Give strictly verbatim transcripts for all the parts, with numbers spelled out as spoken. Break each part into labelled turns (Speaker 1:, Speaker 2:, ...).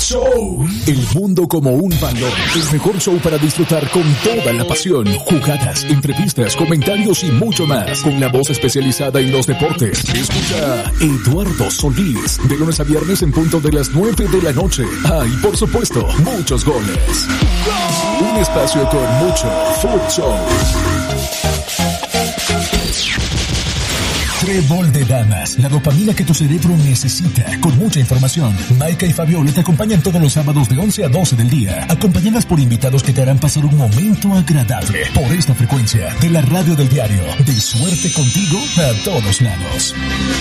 Speaker 1: Show. El mundo como un balón. El mejor show para disfrutar con toda la pasión. Jugadas, entrevistas, comentarios y mucho más. Con la voz especializada en los deportes. Escucha Eduardo Solís. De lunes a viernes en punto de las nueve de la noche. Ah, y por supuesto, muchos goles. Un espacio con mucho Food Show. Trébol de Damas, la dopamina que tu cerebro necesita, con mucha información. Maika y Fabiola te acompañan todos los sábados de once a doce del día, acompañadas por invitados que te harán pasar un momento agradable. Por esta frecuencia de la radio del diario, de suerte contigo a todos lados.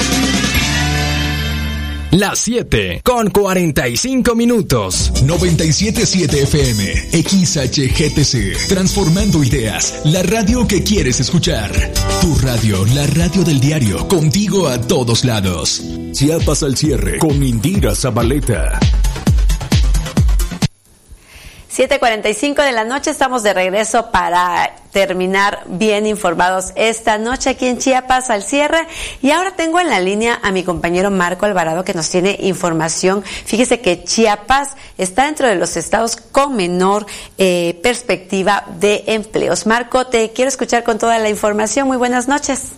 Speaker 2: Las siete con cuarenta y cinco minutos.
Speaker 1: noventa y siete punto siete F M, X H G T C, transformando ideas, la radio que quieres escuchar. Tu radio, la radio del diario, contigo a todos lados. Chiapas al cierre, con Indira Zabaleta.
Speaker 3: siete cuarenta y cinco de la noche, estamos de regreso para terminar bien informados esta noche aquí en Chiapas al cierre. Y ahora tengo en la línea a mi compañero Marco Alvarado, que nos tiene información. Fíjese que Chiapas está dentro de los estados con menor eh, perspectiva de empleos. Marco, te quiero escuchar con toda la información. Muy buenas noches.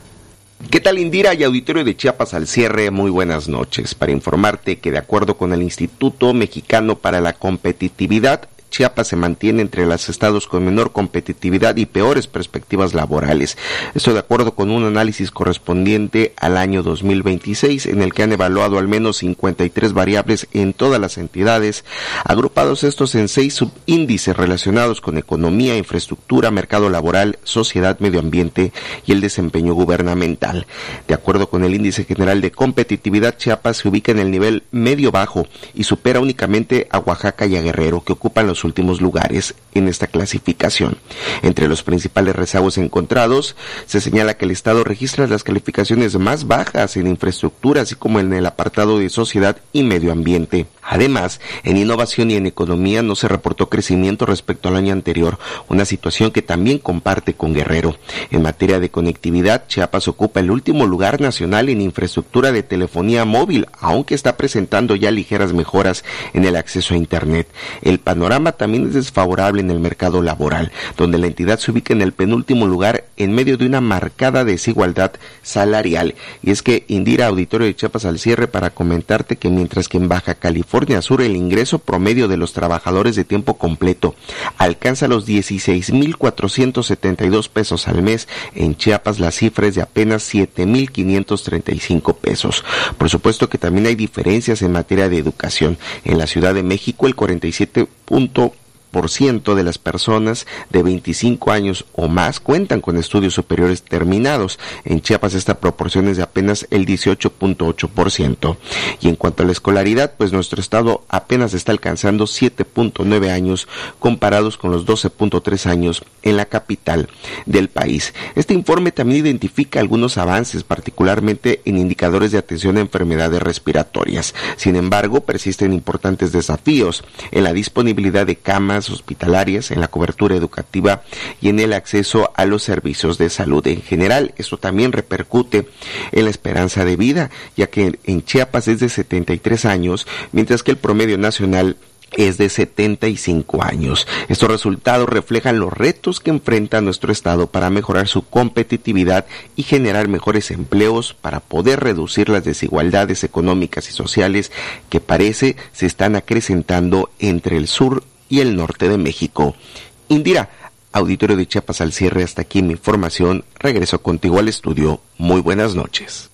Speaker 4: ¿Qué tal, Indira y auditorio de Chiapas al cierre? Muy buenas noches. Para informarte que de acuerdo con el Instituto Mexicano para la Competitividad, Chiapas se mantiene entre los estados con menor competitividad y peores perspectivas laborales. Esto de acuerdo con un análisis correspondiente al año dos mil veintiséis, en el que han evaluado al menos cincuenta y tres variables en todas las entidades, agrupados estos en seis subíndices relacionados con economía, infraestructura, mercado laboral, sociedad, medio ambiente y el desempeño gubernamental. De acuerdo con el índice general de competitividad, Chiapas se ubica en el nivel medio-bajo y supera únicamente a Oaxaca y a Guerrero, que ocupan los últimos lugares en esta clasificación. Entre los principales rezagos encontrados, se señala que el estado registra las calificaciones más bajas en infraestructura, así como en el apartado de sociedad y medio ambiente. Además, en innovación y en economía no se reportó crecimiento respecto al año anterior, una situación que también comparte con Guerrero. En materia de conectividad, Chiapas ocupa el último lugar nacional en infraestructura de telefonía móvil, aunque está presentando ya ligeras mejoras en el acceso a Internet. El panorama también es desfavorable en el mercado laboral, donde la entidad se ubica en el penúltimo lugar en medio de una marcada desigualdad salarial. Y es que, Indira, auditorio de Chiapas al cierre, para comentarte que mientras que en Baja California Sur el ingreso promedio de los trabajadores de tiempo completo alcanza los dieciséis mil cuatrocientos setenta y dos pesos al mes, en Chiapas la cifra es de apenas siete mil quinientos treinta y cinco pesos. Por supuesto que también hay diferencias en materia de educación. En la Ciudad de México el cuarenta y siete punto por ciento de las personas de veinticinco años o más cuentan con estudios superiores terminados. En Chiapas esta proporción es de apenas el dieciocho punto ocho por ciento. Y en cuanto a la escolaridad, pues nuestro estado apenas está alcanzando siete punto nueve años comparados con los doce punto tres años en la capital del país. Este informe también identifica algunos avances, particularmente en indicadores de atención a enfermedades respiratorias. Sin embargo, persisten importantes desafíos en la disponibilidad de camas hospitalarias, en la cobertura educativa y en el acceso a los servicios de salud en general. Esto también repercute en la esperanza de vida, ya que en Chiapas es de setenta y tres años, mientras que el promedio nacional es de setenta y cinco años. Estos resultados reflejan los retos que enfrenta nuestro estado para mejorar su competitividad y generar mejores empleos para poder reducir las desigualdades económicas y sociales que parece se están acrecentando entre el sur y el norte de México. Indira, auditorio de Chiapas al cierre, hasta aquí mi información. Regreso contigo al estudio. Muy buenas noches.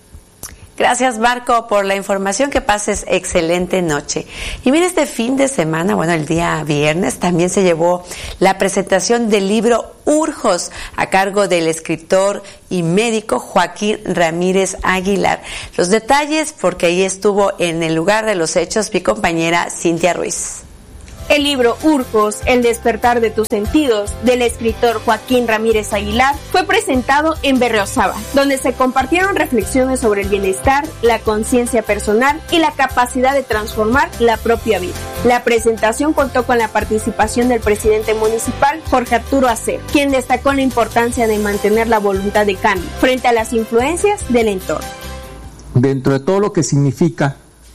Speaker 3: Gracias, Marco, por la información. Que pases excelente noche. Y mira, este fin de semana, bueno, el día viernes, también se llevó la presentación del libro Urjos, a cargo del escritor y médico Joaquín Ramírez Aguilar. Los detalles, porque ahí estuvo en el lugar de los hechos mi compañera Cintia Ruiz.
Speaker 5: El libro Urjos, el despertar de tus sentidos, del escritor Joaquín Ramírez Aguilar, fue presentado en Berriozábal, donde se compartieron reflexiones sobre el bienestar, la conciencia personal y la capacidad de transformar la propia vida. La presentación contó con la participación del presidente municipal, Jorge Arturo Acero, quien destacó la importancia de mantener la voluntad de cambio frente a las influencias del entorno.
Speaker 6: Dentro de todo lo que significa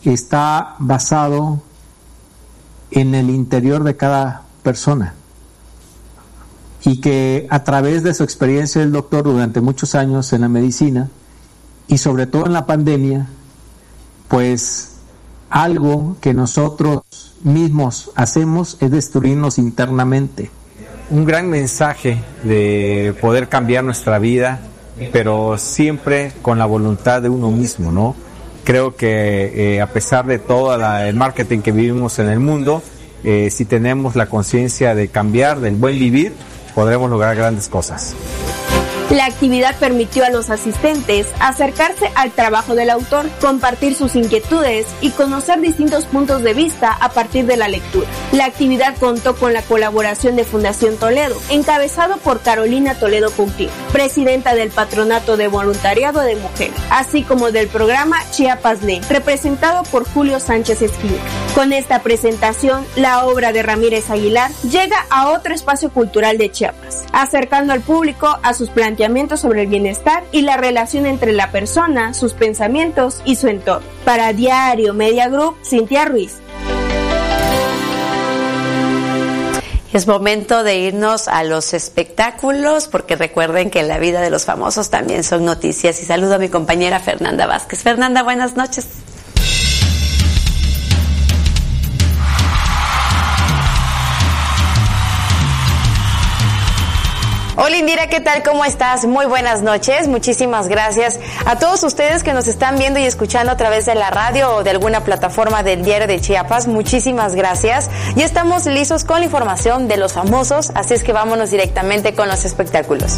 Speaker 6: está basado en el interior de cada persona, y que a través de su experiencia del doctor durante muchos años en la medicina y sobre todo en la pandemia, pues algo que nosotros mismos hacemos es destruirnos internamente.
Speaker 7: Un gran mensaje de poder cambiar nuestra vida, pero siempre con la voluntad de uno mismo, ¿no? Creo que eh, a pesar de todo la, el marketing que vivimos en el mundo, eh, si tenemos la conciencia de cambiar, del buen vivir, podremos lograr grandes cosas.
Speaker 5: La actividad permitió a los asistentes acercarse al trabajo del autor, compartir sus inquietudes y conocer distintos puntos de vista a partir de la lectura. La actividad contó con la colaboración de Fundación Toledo, encabezado por Carolina Toledo Coutinho, presidenta del Patronato de Voluntariado de Mujeres, así como del programa Chiapas Lee, representado por Julio Sánchez Esquina. Con esta presentación, la obra de Ramírez Aguilar llega a otro espacio cultural de Chiapas, acercando al público a sus planteamientos sobre el bienestar y la relación entre la persona, sus pensamientos y su entorno. Para Diario Media Group, Cintia Ruiz.
Speaker 3: Es momento de irnos a los espectáculos, porque recuerden que en la vida de los famosos también son noticias. Y saludo a mi compañera Fernanda Vázquez. Fernanda, buenas noches.
Speaker 8: Hola Indira, ¿qué tal? ¿Cómo estás? Muy buenas noches, muchísimas gracias a todos ustedes que nos están viendo y escuchando a través de la radio o de alguna plataforma del Diario de Chiapas, muchísimas gracias. Ya estamos listos con la información de los famosos, así es que vámonos directamente con los espectáculos.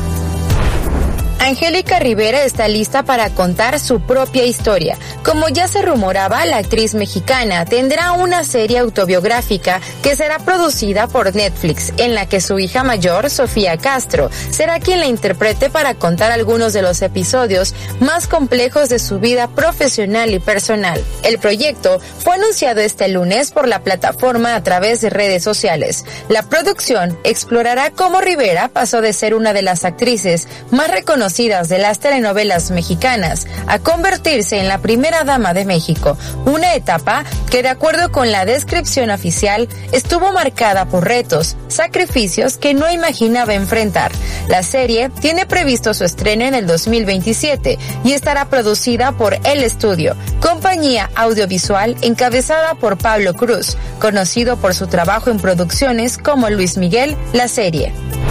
Speaker 9: Angélica Rivera está lista para contar su propia historia. Como ya se rumoraba, la actriz mexicana tendrá una serie autobiográfica que será producida por Netflix, en la que su hija mayor, Sofía Castro, será quien la interprete para contar algunos de los episodios más complejos de su vida profesional y personal. El proyecto fue anunciado este lunes por la plataforma a través de redes sociales. La producción explorará cómo Rivera pasó de ser una de las actrices más reconocidas de las telenovelas mexicanas a convertirse en la primera dama de México, una etapa que, de acuerdo con la descripción oficial, estuvo marcada por retos, sacrificios que no imaginaba enfrentar. La serie tiene previsto su estreno en el dos mil veintisiete y estará producida por El Estudio, compañía audiovisual encabezada por Pablo Cruz, conocido por su trabajo en producciones como Luis Miguel, la serie.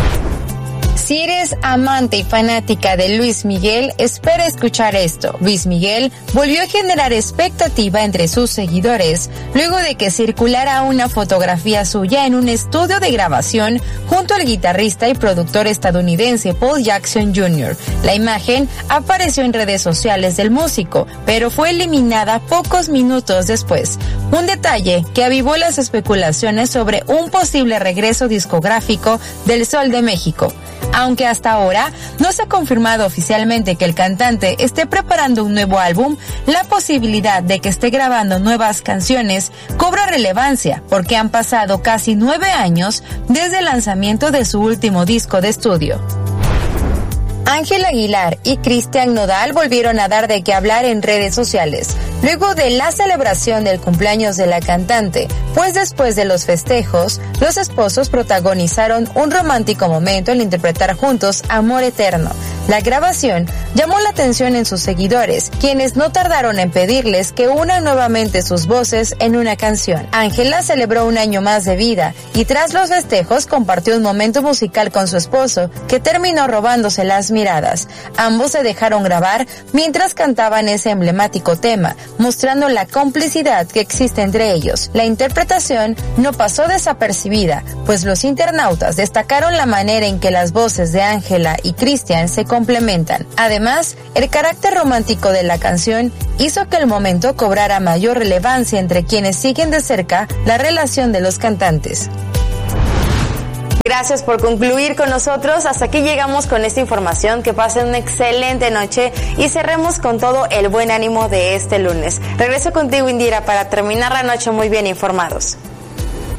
Speaker 9: Si eres amante y fanática de Luis Miguel, espera escuchar esto. Luis Miguel volvió a generar expectativa entre sus seguidores luego de que circulara una fotografía suya en un estudio de grabación junto al guitarrista y productor estadounidense Paul Jackson junior La imagen apareció en redes sociales del músico, pero fue eliminada pocos minutos después. Un detalle que avivó las especulaciones sobre un posible regreso discográfico del Sol de México. Aunque hasta ahora no se ha confirmado oficialmente que el cantante esté preparando un nuevo álbum, la posibilidad de que esté grabando nuevas canciones cobra relevancia porque han pasado casi nueve años desde el lanzamiento de su último disco de estudio. Ángel Aguilar y Cristian Nodal volvieron a dar de qué hablar en redes sociales, luego de la celebración del cumpleaños de la cantante, pues después de los festejos, los esposos protagonizaron un romántico momento al interpretar juntos Amor Eterno. La grabación llamó la atención en sus seguidores, quienes no tardaron en pedirles que unan nuevamente sus voces en una canción. Ángela celebró un año más de vida y tras los festejos compartió un momento musical con su esposo, que terminó robándose las miradas. Ambos se dejaron grabar mientras cantaban ese emblemático tema, mostrando la complicidad que existe entre ellos. La interpretación no pasó desapercibida, pues los internautas destacaron la manera en que las voces de Ángela y Cristian se complementan. Además, el carácter romántico de la canción hizo que el momento cobrara mayor relevancia entre quienes siguen de cerca la relación de los cantantes.
Speaker 8: Gracias por concluir con nosotros. Hasta aquí llegamos con esta información. Que pasen una excelente noche y cerremos con todo el buen ánimo de este lunes. Regreso contigo, Indira, para terminar la noche muy bien informados.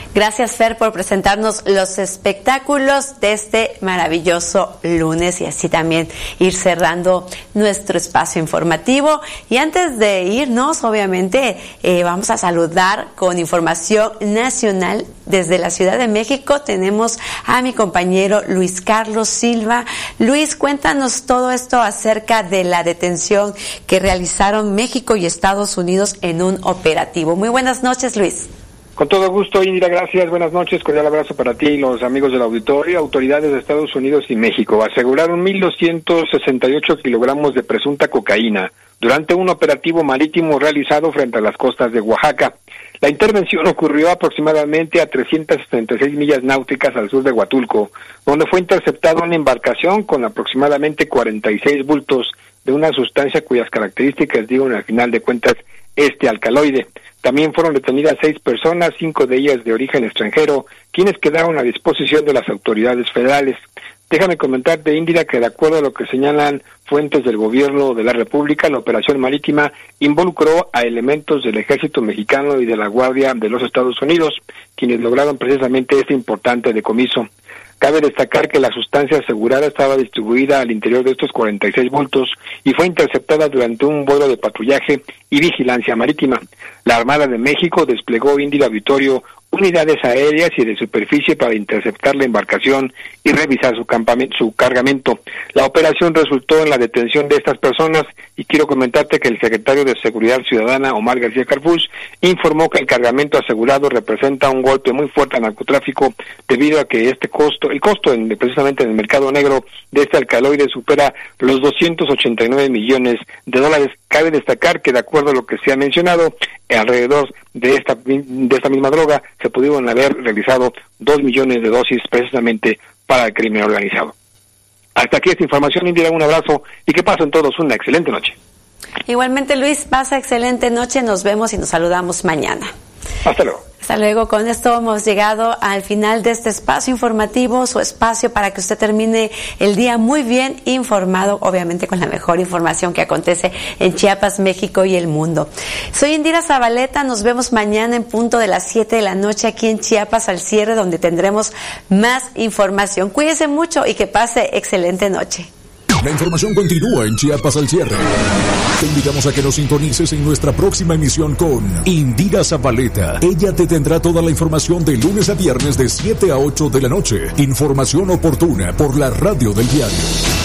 Speaker 3: Gracias, Fer, por presentarnos los espectáculos de este maravilloso lunes y así también ir cerrando nuestro espacio informativo. Y antes de irnos, obviamente, eh, vamos a saludar con información nacional desde la Ciudad de México. Tenemos a mi compañero Luis Carlos Silva. Luis, cuéntanos todo esto acerca de la detención que realizaron México y Estados Unidos en un operativo. Muy buenas noches, Luis.
Speaker 10: Con todo gusto, Indira, gracias. Buenas noches, cordial abrazo para ti y los amigos del auditorio. Autoridades de Estados Unidos y México aseguraron mil doscientos sesenta y ocho kilogramos de presunta cocaína durante un operativo marítimo realizado frente a las costas de Oaxaca. La intervención ocurrió aproximadamente a trescientas setenta y seis millas náuticas al sur de Huatulco, donde fue interceptada una embarcación con aproximadamente cuarenta y seis bultos de una sustancia cuyas características dieron al final de cuentas este alcaloide. También fueron detenidas seis personas, cinco de ellas de origen extranjero, quienes quedaron a disposición de las autoridades federales. Déjame comentarte, Indira, que de acuerdo a lo que señalan fuentes del gobierno de la República, la operación marítima involucró a elementos del ejército mexicano y de la Guardia de los Estados Unidos, quienes lograron precisamente este importante decomiso. Cabe destacar que la sustancia asegurada estaba distribuida al interior de estos cuarenta y seis bultos y fue interceptada durante un vuelo de patrullaje y vigilancia marítima. La Armada de México desplegó, Indira Auditorio, unidades aéreas y de superficie para interceptar la embarcación y revisar su, campamento, su cargamento. La operación resultó en la detención de estas personas y quiero comentarte que el secretario de Seguridad Ciudadana, Omar García Harfuch, informó que el cargamento asegurado representa un golpe muy fuerte al narcotráfico debido a que este costo, el costo en, precisamente en el mercado negro de este alcaloide supera los doscientos ochenta y nueve millones de dólares. Cabe destacar que de acuerdo a lo que se ha mencionado, alrededor de esta de esta misma droga se pudieron haber realizado dos millones de dosis precisamente para el crimen organizado. Hasta aquí esta información, Indira, un abrazo y que pasen todos una excelente noche.
Speaker 3: Igualmente, Luis, pasa excelente noche, nos vemos y nos saludamos mañana.
Speaker 10: Hasta luego.
Speaker 3: Hasta luego. Con esto hemos llegado al final de este espacio informativo, su espacio para que usted termine el día muy bien informado, obviamente con la mejor información que acontece en Chiapas, México y el mundo. Soy Indira Zabaleta, nos vemos mañana en punto de las siete de la noche aquí en Chiapas al cierre, donde tendremos más información. Cuídese mucho y que pase excelente noche.
Speaker 1: La información continúa en Chiapas al cierre. Te invitamos a que nos sintonices en nuestra próxima emisión con Indira Zabaleta. Ella te tendrá toda la información de lunes a viernes de siete a ocho de la noche. Información oportuna por la radio del diario.